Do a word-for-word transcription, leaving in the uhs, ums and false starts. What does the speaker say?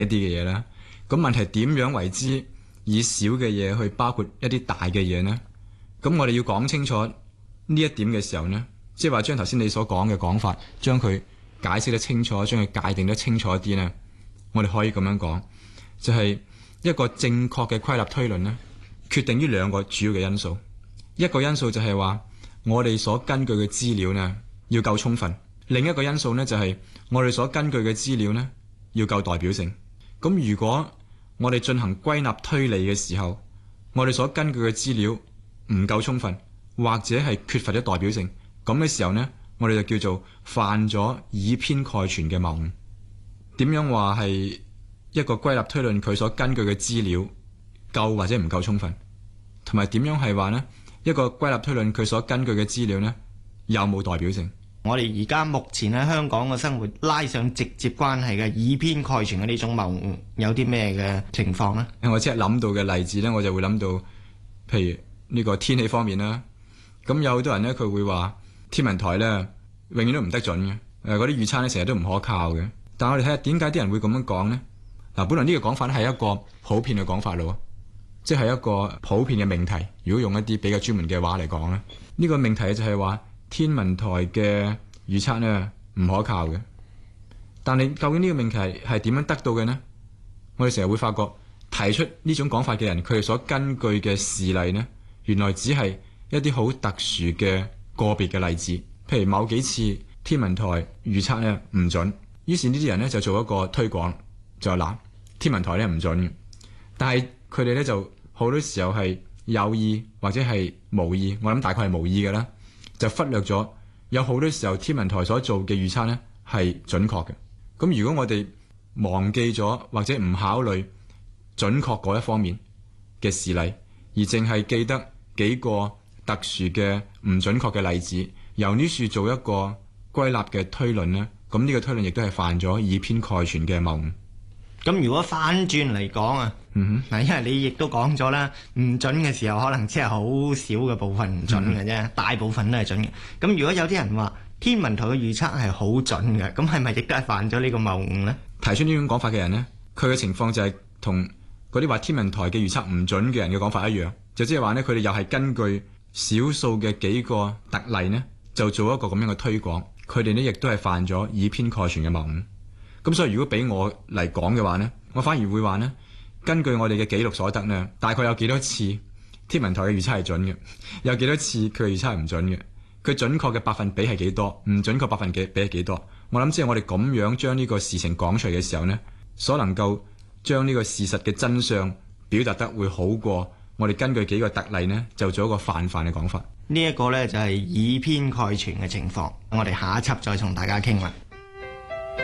一啲嘅嘢啦。咁問題點樣為之以小嘅嘢去包括一啲大嘅嘢呢？咁我哋要講清楚呢一點嘅時候呢，即係話將頭先你所講嘅講法，將佢解釋得清楚，將佢界定得清楚一啲呢，我哋可以咁樣講，就係一個正確嘅歸納推論呢，決定於兩個主要嘅因素。一個因素就係話我哋所根據嘅資料呢要夠充分，另一個因素呢就係我哋所根據嘅資料呢要夠代表性。咁如果我哋進行歸納推理嘅時候，我哋所根據嘅資料唔夠充分，或者係缺乏咗代表性，咁嘅時候呢，我哋就叫做犯咗以偏概全嘅謬誤。點樣話係一個歸納推論佢所根據嘅資料夠或者唔夠充分，同埋點樣係話呢一個歸納推論佢所根據嘅資料呢有冇代表性？ 我哋而家目前喺香港嘅生活拉上直接關係嘅以偏概全嘅呢種謬誤，有啲咩嘅情況呢？ 我即係諗到嘅例子呢，我就會諗到，譬如呢個天氣方面啦。咁有好多人呢，佢會話天文台呢永遠都唔得準嘅，誒嗰啲預測呢成日都唔可靠嘅。但係我哋睇下點解啲人會咁樣講呢？嗱，本來呢個講法咧係一個普遍嘅講法咯，即係一個普遍嘅命題。如果用一啲比較專門嘅話嚟講咧，呢個命題就係話天文台嘅預測呢唔可靠嘅。但係究竟呢個命題係點樣得到嘅呢？我哋成日會發覺提出呢種講法嘅人，佢哋所根據嘅事例呢，原來只係一啲好特殊嘅個別嘅例子。譬如某幾次天文台預測呢唔準，於是呢啲人呢就做一個推廣，就話嗱，天文台呢唔準嘅。但係佢哋呢就好多時候係有意或者係無意，我諗大概係無意嘅啦，就忽略咗有好多時候天文台所做嘅預測呢係準確嘅。咁如果我哋忘記咗或者唔考慮準確嗰一方面嘅事例，而淨係記得幾個特殊嘅唔準確嘅例子，由呢處做一個歸納嘅推論呢，咁呢個推論亦都係犯咗以偏概全嘅謬誤。 咁如果反轉嚟講啊，嗯哼，嗱，因為你亦都講咗啦，唔準嘅時候可能只係好少嘅部分唔準嘅啫，嗯，大部分都係準嘅。咁如果有啲人話天文台嘅預測係好準嘅，咁係咪亦都係犯咗呢個謬誤呢？提出呢種講法嘅人呢，佢嘅情況就係同嗰啲話天文台嘅預測唔準嘅人嘅講法一樣，就即係話呢，佢哋又係根據少數嘅幾個特例呢，就做一個咁樣嘅推廣，佢哋呢亦都係犯咗以偏概全嘅謬誤。咁所以如果俾我嚟講嘅話呢，我反而會話呢，根據我哋嘅記錄所得呢，大概有幾多次天文台嘅預測係準嘅，有幾多次佢嘅預測係唔準嘅，佢準確嘅百分比係幾多，唔準確百分比係幾多。我諗即係我哋咁樣將呢個事情講出嚟嘅時候呢，所能夠將呢個事實嘅真相表達得會好過我哋根據幾個特例呢，就做一個泛泛嘅講法。呢一個呢，就係以偏概全嘅情況，我哋下一輯再同大家傾啦。